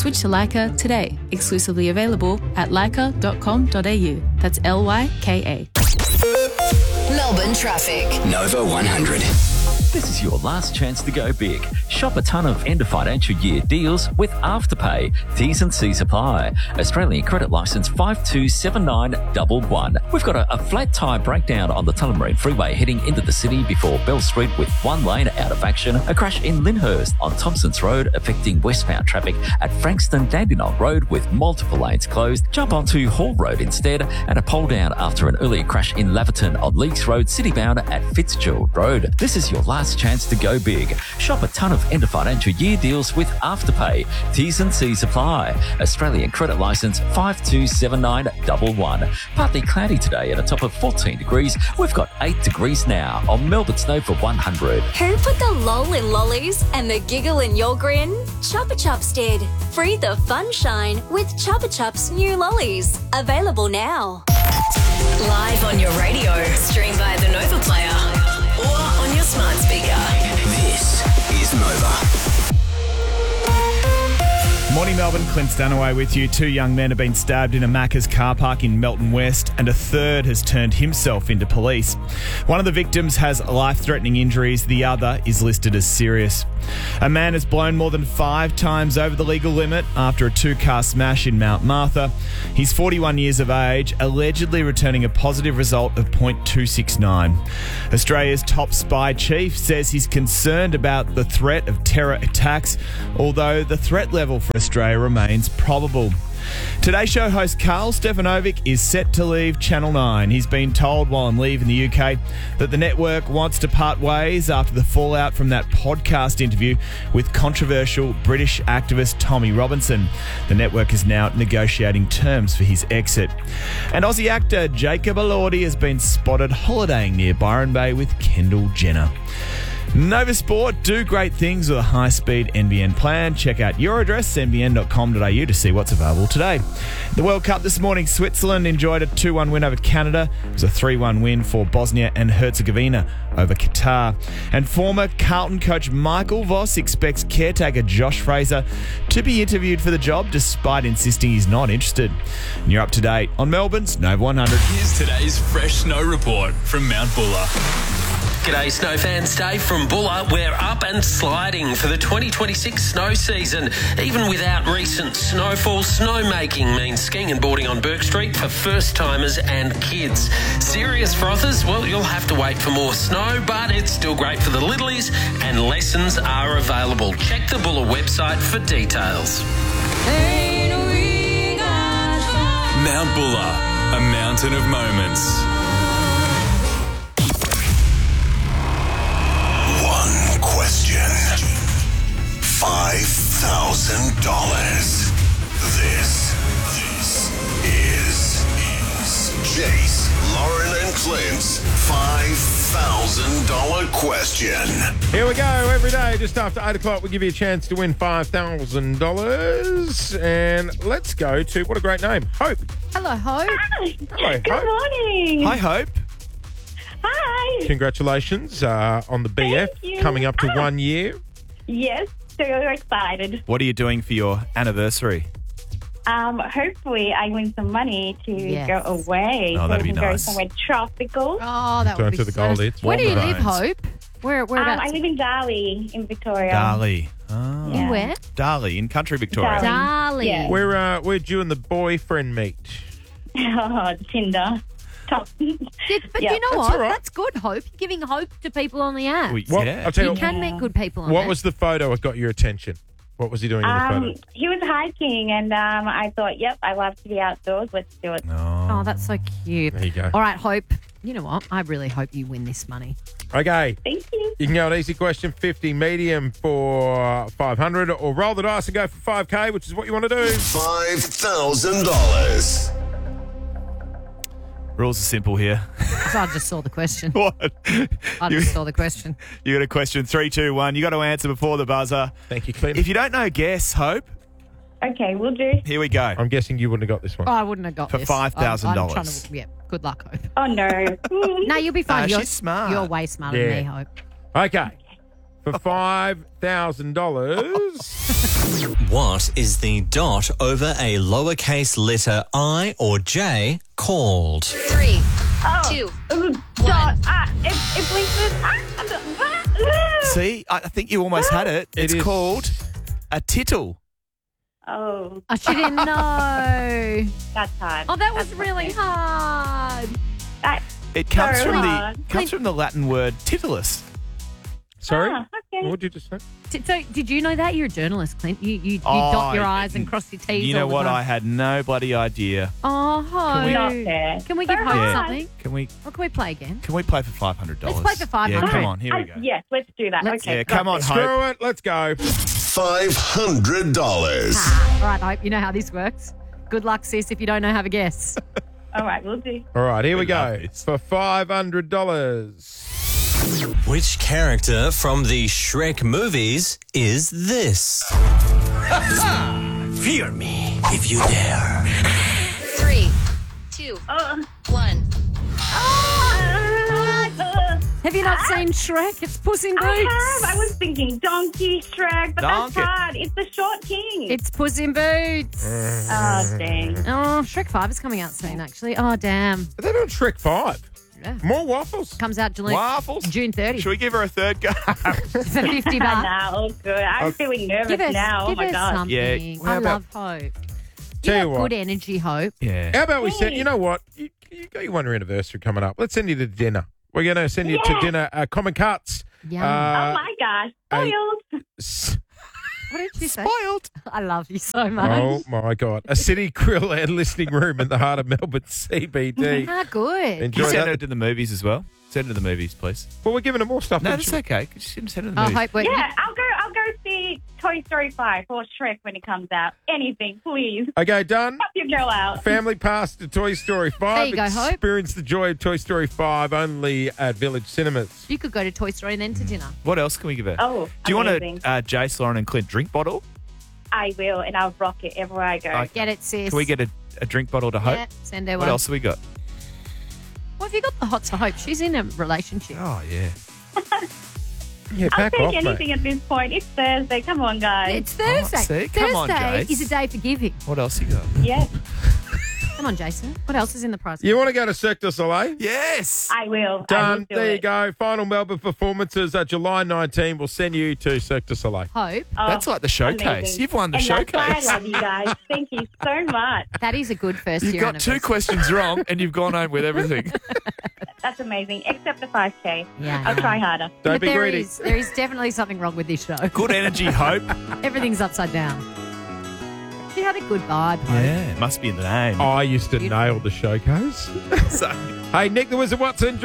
Switch to Leica today. Exclusively available at leica.com.au. That's LYKA. Melbourne traffic. Nova 100. This is your last chance to go big. Shop a ton of end of financial year deals with Afterpay. T's and C's apply. Australian credit licence 527911. We've got a flat tyre breakdown on the Tullamarine Freeway heading into the city before Bell Street with one lane out of action. A crash in Lyndhurst on Thompsons Road affecting westbound traffic at Frankston Dandenong Road with multiple lanes closed. Jump onto Hall Road instead, and a pole down after an earlier crash in Laverton on Leakes Road citybound at Fitzgerald Road. This is your last chance to go big. Shop a ton of end of financial year deals with Afterpay. T's and C's apply. Australian credit licence 527911. Partly cloudy today at a top of 14 degrees. We've got 8 degrees now on Melbourne's Nova 100. Who put the lol in lollies and the giggle in your grin? Chupa Chups did. Free the fun shine with Chupa Chups new lollies. Available now. Live on your radio. Stream via the Nova Player or on your smart speaker. This is Nova. Morning Melbourne, Clint Stanaway with you. 2 young men have been stabbed in a Macca's car park in Melton West, and a third has turned himself into police. One of the victims has life-threatening injuries, the other is listed as serious. A man has blown more than 5 times over the legal limit after a 2-car smash in Mount Martha. He's 41 years of age, allegedly returning a positive result of .269. Australia's top spy chief says he's concerned about the threat of terror attacks, although the threat level for Australia remains probable. Today Show host Carl Stefanovic is set to leave Channel 9. He's been told while on leave in the UK that the network wants to part ways after the fallout from that podcast interview with controversial British activist Tommy Robinson. The network is now negotiating terms for his exit. And Aussie actor Jacob Elordi has been spotted holidaying near Byron Bay with Kendall Jenner. Nova Sport, do great things with a high-speed NBN plan. Check out your address, nbn.com.au, to see what's available today. The World Cup this morning, Switzerland enjoyed a 2-1 win over Canada. It was a 3-1 win for Bosnia and Herzegovina over Qatar. And former Carlton coach Michael Voss expects caretaker Josh Fraser to be interviewed for the job, despite insisting he's not interested. And you're up to date on Melbourne's Nova 100. Here's today's fresh snow report from Mount Buller. G'day snow fans, Dave from Buller. We're up and sliding for the 2026 snow season. Even without recent snowfall, snowmaking means skiing and boarding on Bourke Street for first timers and kids. Serious frothers, well, you'll have to wait for more snow, but it's still great for the littlies and lessons are available. Check the Buller website for details. Mount Buller, a mountain of moments. Question. $5,000. This is Jace, Lauren and Clint's $5,000 question. Here we go. Every day, just after 8 o'clock, we give you a chance to win $5,000. And let's go to, what a great name, Hope. Hello, Hope. Hello, Good Hope. morning. Hi, Hope. Hi. Congratulations on the BF you. coming up to 1 year. Yes, so excited. What are you doing for your anniversary? Hopefully I win some money to go away. Oh, that'd so be we can nice. Go somewhere tropical. Oh, that Going would be to the so... Gold Hits. Where do you live, Right. Hope? Whereabouts? I live in Darley in Victoria. Darley. Oh. Yeah. Where? Darley, in country Victoria. Darley. Darley. Yeah. Where'd you and the boyfriend meet? Oh, Tinder. Top. Yeah, but Yeah. you know That's what? all right. That's good, Hope. You're giving hope to people on the app. Well, Well, yeah. I'll tell You you, can meet good people on what there. was the photo that got your attention? What was he doing in the photo? He was hiking and I thought, yep, I love to be outdoors. Let's do it. Oh, that's so cute. There you go. All right, Hope. You know what? I really hope you win this money. Okay. Thank you. You can go an easy question, 50, medium for 500, or roll the dice and go for 5K, which is what you want to do. $5,000. Rules are simple here. So I just saw the question. What? I just saw the question. You got a question, 3, 2, 1. You got to answer before the buzzer. Thank you, Clint. If you don't know, guess, Hope. Okay, we'll do. Here we go. I'm guessing you wouldn't have got this one. Oh, I wouldn't have got For this. $5,000. I'm trying to- Yeah, good luck, Hope. Oh, no. No, you'll be fine. She's smart. You're way smarter than me, Hope. Okay. for $5,000. What is the dot over a lowercase letter I or J called? 3, 2, Dot. It blinks. See, I think you almost had it. It's is- called a tittle. Oh, Oh, she didn't know. that's hard. Oh, that was That's really okay. hard. It comes So from hard. the Latin word titulus. Sorry? Okay. What did you just say? So, did you know that? You're a journalist, Clint. You Oh, dot your I's and cross your T's. You know all the what? time. I had no bloody idea. Oh, Hope. Not fair. Can we give So Hope hard. something? Can we Or can we play again? play for $500? Let's play for $500. Yeah, come on. Here we go. Yes, let's do that. Let's- Okay. Yeah, come on, Hope. Screw it. Let's go. $500. All right, Hope. You know how this works. Good luck, sis. If you don't know, have a guess. All right, we'll do. All right, here we love go. this. For $500. Which character from the Shrek movies is this? Fear me if you dare. 3, 2, 1. Have you not seen Shrek? It's Puss in Boots. I have. I was thinking Donkey, Shrek, but Donkey. that's hard. It's the short king. It's Puss in Boots. Oh, dang. Oh, Shrek 5 is coming out soon, actually. Oh, damn. Are they doing Shrek 5? Yeah. More waffles? Comes out June Waffles? June 30 Should we give her a third go? for $50. Nah, all good. I'm feeling nervous Give us, now. give Oh, my us God. something. Yeah, how I about- love Hope. Tell You you got what. good energy, Hope. Yeah. How about we send, Hey. you know what? You got your 1 year anniversary coming up. Let's send you to dinner. We're going to send you to Yeah. dinner at Common Cuts. Yum. Oh, my gosh. Spoiled. What did you say? Spoiled. I love you so much. Oh, my God. A city grill and listening room in the heart of Melbourne CBD. How good. Can Enjoy you send that. her to the movies as well? Send her to the movies, please. Well, we're giving them more stuff. No, than that's she- okay. Could you send her to the Oh, movies? Hope, Yeah, I'll go see Toy Story 5 or Shrek when it comes out. Anything, please. Okay, done. Help your girl out. Family pass to Toy Story 5. There you go, Hope. Experience the joy of Toy Story 5 only at Village Cinemas. you could go to Toy Story and then to dinner. What else can we give her? Oh, Do you amazing. want a Jace, Lauren and Clint drink bottle? I will, and I'll rock it everywhere I go. Okay. Get it, sis. Can we get a drink bottle to Hope? Yeah, send her What one. else have we got? Well, have you got the hots for Hope? She's in a relationship. Oh, yeah. Yeah, I'll back take off, anything mate. at this point. It's Thursday. Come on, guys. It's Thursday. see? Come on, Thursday Jace. is a day for giving. What else you got? Yes, Come on, Jason. What else is in the prize? You want to go to Cirque du Soleil? Yes. I will. I Done. will do There you it. go. Final Melbourne performances at July 19. We'll send you to Cirque du Soleil. Hope. Oh, That's like the showcase. amazing. You've won the and showcase. That's why I love you guys. Thank you so much. That is a good first You've year got two anniversary. questions wrong and you've gone home with everything. That's amazing. Except the 5K. Yeah, I'll yeah. try harder. Don't But be there greedy. is definitely something wrong with this show. Good energy, Hope. Everything's upside down. She had a good vibe, Hope. Yeah, must be in the name. I used to nail the showcase. So. Hey, Nick the Wizard Watson.